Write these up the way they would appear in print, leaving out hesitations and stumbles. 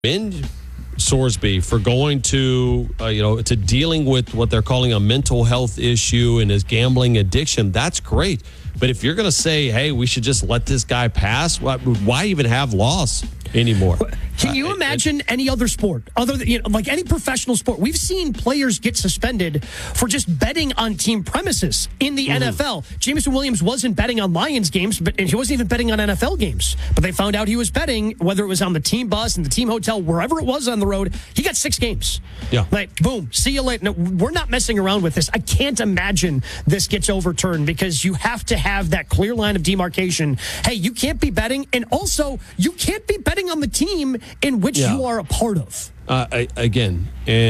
commend Sorsby for going to, to dealing with what they're calling a mental health issue and his gambling addiction. That's great. But if you're going to say, hey, we should just let this guy pass, why even have loss anymore? Can you imagine any other sport other than, like any professional sport? We've seen players get suspended for just betting on team premises in the NFL. Jameson Williams wasn't betting on Lions games, and he wasn't even betting on NFL games. But they found out he was betting, whether it was on the team bus, in the team hotel, wherever it was on the road. He got 6 games. Yeah. Like, boom, see you later. No, we're not messing around with this. I can't imagine this gets overturned because you have to have that clear line of demarcation. Hey, you can't be betting, and also you can't be betting on the team in which you are a part of. Then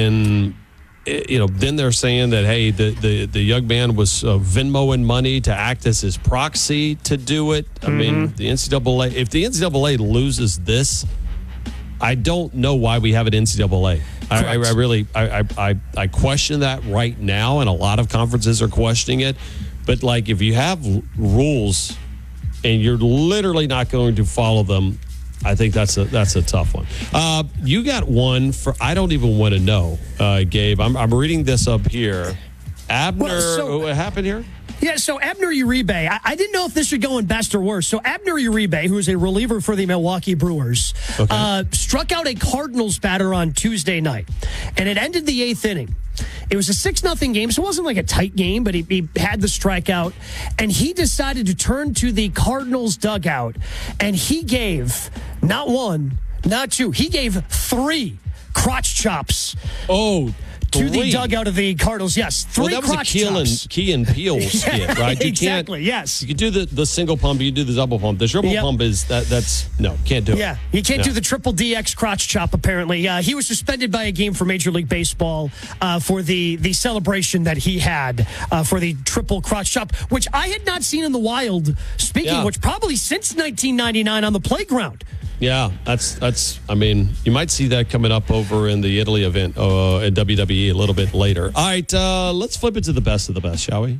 they're saying that, hey, the young man was Venmoing money to act as his proxy to do it. I mean, the NCAA, if the NCAA loses this, I don't know why we have an NCAA. I really question that right now, and a lot of conferences are questioning it. But, like, if you have rules and you're literally not going to follow them, I think that's a tough one. You got one for I don't even want to know, Gabe. I'm reading this up here. Abner, what happened here? Yeah, so Abner Uribe, I didn't know if this should go in best or worst. So Abner Uribe, who is a reliever for the Milwaukee Brewers, struck out a Cardinals batter on Tuesday night, and it ended the 8th inning. It was a 6-0 game, so it wasn't like a tight game, but he had the strikeout, and he decided to turn to the Cardinals dugout, and he gave not 1, not 2, he gave 3 crotch chops. To the dugout of the Cardinals, yes. 3 crotch chops. That was a Key and Peele skit, right? Exactly, yes. You can do the single pump, you can do the double pump. The triple pump is, can't do it. Yeah, you can't do the triple DX crotch chop, apparently. He was suspended by a game for Major League Baseball for the celebration that he had for the triple crotch chop, which I had not seen in the wild, which probably since 1999 on the playground. Yeah, that's. I mean, you might see that coming up over in the Italy event at WWE a little bit later. All right, let's flip it to the best of the best, shall we?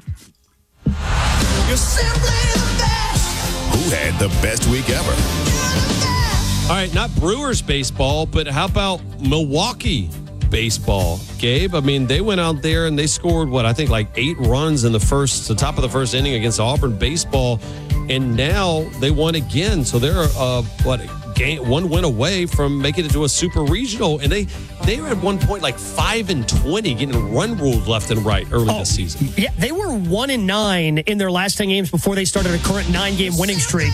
You're simply the best. Who had the best week ever? All right, not Brewers baseball, but how about Milwaukee baseball, Gabe? I mean, they went out there and they scored, I think like 8 runs in the top of the first inning against Auburn baseball, and now they won again. So they're, 1 win away from making it to a super regional, and they were at one point like 5-20, getting run ruled left and right early this season. Yeah, they were 1-9 in their last 10 games before they started a current 9-game winning streak,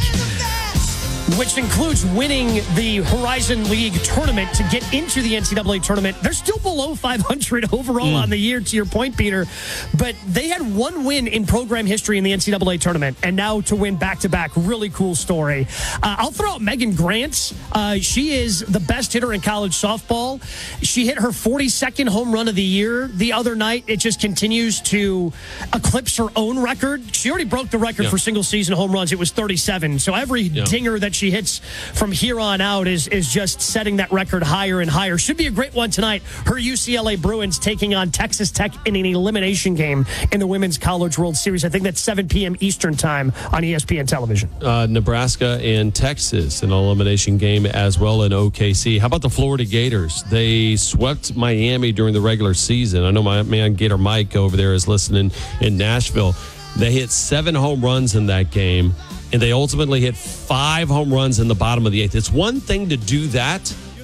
which includes winning the Horizon League tournament to get into the NCAA tournament. They're still below 500 overall on the year, to your point, Peter. But they had 1 win in program history in the NCAA tournament, and now to win back-to-back, really cool story. I'll throw out Megan Grant. She is the best hitter in college softball. She hit her 42nd home run of the year the other night. It just continues to eclipse her own record. She already broke the record for single-season home runs. It was 37. So every dinger that she hits from here on out is just setting that record higher and higher. Should be a great one tonight. Her UCLA Bruins taking on Texas Tech in an elimination game in the Women's College World Series. I think that's 7 p.m. Eastern time on ESPN television. Nebraska and Texas, an elimination game as well in OKC. How about the Florida Gators? They swept Miami during the regular season. I know my man Gator Mike over there is listening in Nashville. They hit 7 home runs in that game, and they ultimately hit 5 home runs in the bottom of the 8th. It's one thing to do that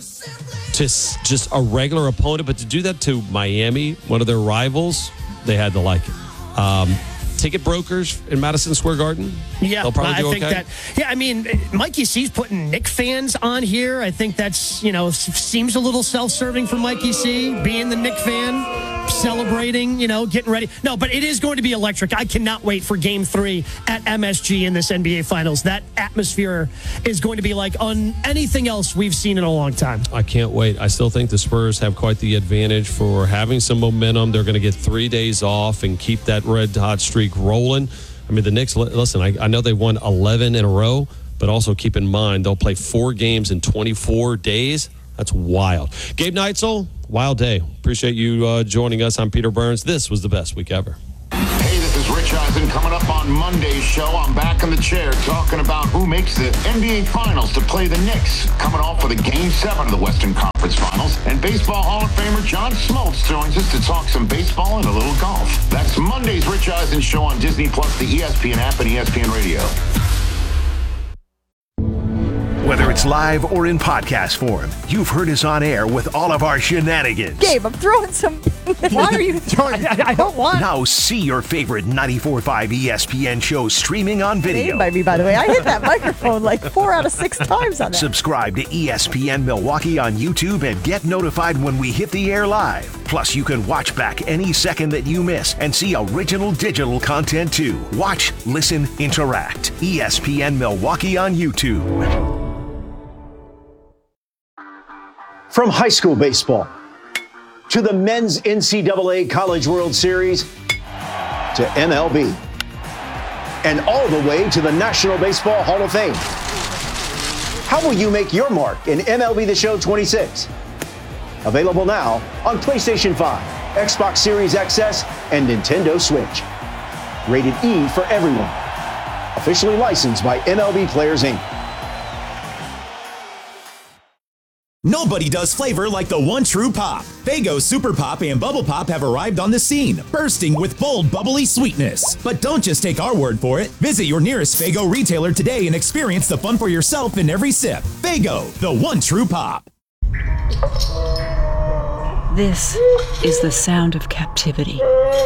to just a regular opponent, but to do that to Miami, one of their rivals, they had to like it. Ticket brokers in Madison Square Garden? Yeah, they'll probably do think that. Yeah, I mean, Mikey C's putting Knick fans on here. I think that's, seems a little self-serving for Mikey C, being the Knick fan, celebrating, getting ready. No, but it is going to be electric. I cannot wait for Game 3 at MSG in this NBA Finals. That atmosphere is going to be like on anything else we've seen in a long time. I can't wait. I still think the Spurs have quite the advantage for having some momentum. They're going to get 3 days off and keep that red-hot streak rolling. I mean, the Knicks, listen, I know they won 11 in a row, but also keep in mind they'll play 4 games in 24 days. That's wild. Gabe Neitzel, wild day. Appreciate you joining us. I'm Peter Burns. This was the best week ever. Hey, this is Rick Rich Eisen. Coming up on Monday's show, I'm back in the chair talking about who makes the NBA Finals to play the Knicks, coming off with a Game 7 of the Western Conference Finals. And Baseball Hall of Famer John Smoltz joins us to talk some baseball and a little golf. That's Monday's Rich Eisen show on Disney+, the ESPN app, and ESPN Radio. Whether it's live or in podcast form, you've heard us on air with all of our shenanigans. Gabe, I'm throwing some... Why are you throwing... I don't want... Now see your favorite 94.5 ESPN show streaming on video. By me, by the way. I hit that microphone like 4 out of 6 times on that. Subscribe to ESPN Milwaukee on YouTube and get notified when we hit the air live. Plus, you can watch back any second that you miss and see original digital content too. Watch, listen, interact. ESPN Milwaukee on YouTube. From high school baseball to the men's NCAA College World Series to MLB and all the way to the National Baseball Hall of Fame. How will you make your mark in MLB The Show 26? Available now on PlayStation 5, Xbox Series XS, and Nintendo Switch. Rated E for everyone. Officially licensed by MLB Players Inc. Nobody does flavor like the one true pop. Faygo Super Pop and Bubble Pop have arrived on the scene, bursting with bold, bubbly sweetness. But don't just take our word for it. Visit your nearest Faygo retailer today and experience the fun for yourself in every sip. Faygo, the one true pop. This is the sound of captivity.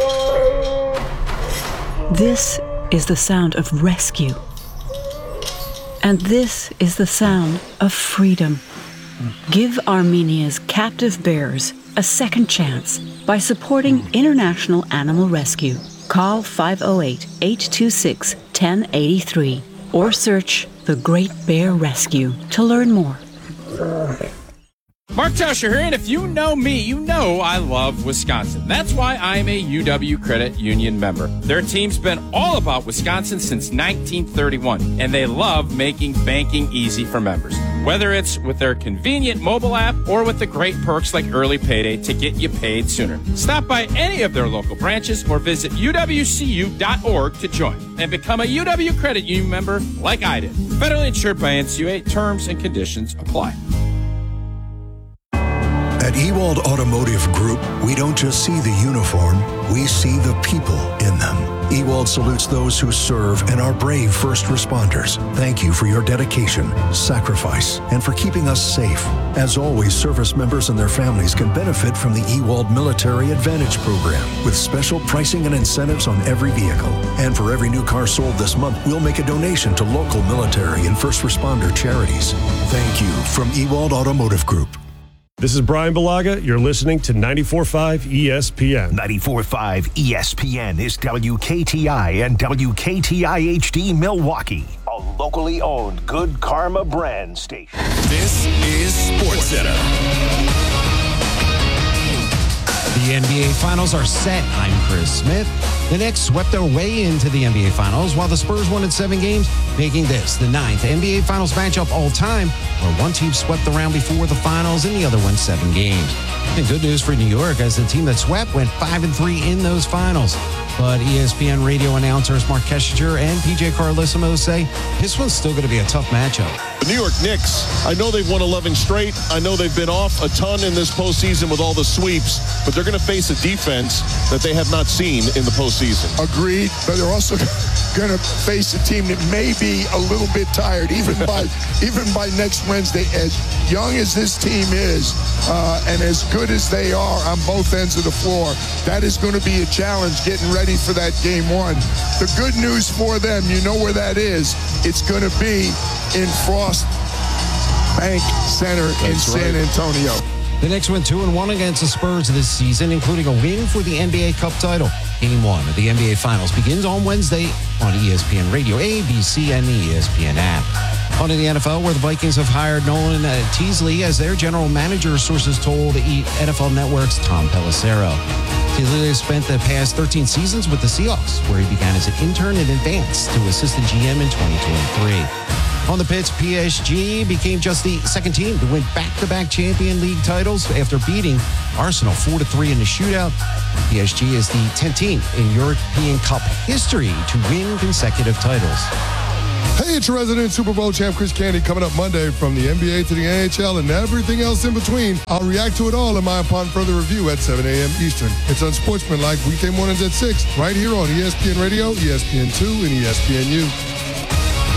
This is the sound of rescue. And this is the sound of freedom. Give Armenia's captive bears a second chance by supporting International Animal Rescue. Call 508-826-1083 or search The Great Bear Rescue to learn more. Mark Tauscher here, and if you know me, you know I love Wisconsin. That's why I'm a UW Credit Union member. Their team's been all about Wisconsin since 1931, and they love making banking easy for members. Whether it's with their convenient mobile app or with the great perks like early payday to get you paid sooner. Stop by any of their local branches or visit uwcu.org to join and become a UW Credit Union member like I did. Federally insured by NCUA. Terms and conditions apply. At Ewald Automotive Group, we don't just see the uniform, we see the people in them. Ewald salutes those who serve and are brave first responders. Thank you for your dedication, sacrifice, and for keeping us safe. As always, service members and their families can benefit from the Ewald Military Advantage Program with special pricing and incentives on every vehicle. And for every new car sold this month, we'll make a donation to local military and first responder charities. Thank you from Ewald Automotive Group. This is Brian Balaga. You're listening to 94.5 ESPN. 94.5 ESPN is WKTI and WKTI-HD Milwaukee, a locally owned Good Karma brand station. This is SportsCenter. The NBA Finals are set. I'm Chris Smith. The Knicks swept their way into the NBA Finals, while the Spurs won in 7 games, making this the 9th NBA Finals matchup all time, where one team swept the round before the Finals and the other won 7 games. And good news for New York, as the team that swept went 5-3 in those Finals. But ESPN radio announcers Mark Kessinger and PJ Carlissimo say this one's still going to be a tough matchup. The New York Knicks, I know they've won 11 straight. I know they've been off a ton in this postseason with all the sweeps, but they're going to face a defense that they have not seen in the postseason. Agreed, but they're also going to face a team that may be a little bit tired, even by next Wednesday. As young as this team is, and as good as they are on both ends of the floor, that is going to be a challenge getting ready for that game 1. The good news for them, you know where that is. It's going to be in Frost Bank Center in San Antonio. The Knicks went 2-1 against the Spurs this season, including a win for the NBA Cup title. Game 1 of the NBA Finals begins on Wednesday on ESPN Radio, ABC, and the ESPN app. On to the NFL, where the Vikings have hired Nolan Teasley as their general manager, sources told NFL Network's Tom Pelissero. Teasley spent the past 13 seasons with the Seahawks, where he began as an intern and advanced to assistant GM in 2023. On the pitch, PSG became just the second team to win back-to-back Champions League titles after beating Arsenal 4-3 in the shootout. PSG is the 10th team in European Cup history to win consecutive titles. Hey, it's your resident Super Bowl champ, Chris Candy, coming up Monday from the NBA to the NHL and everything else in between. I'll react to it all in my Upon Further Review at 7 a.m. Eastern. It's Unsportsmanlike weekday mornings at 6, right here on ESPN Radio, ESPN2, and ESPNU.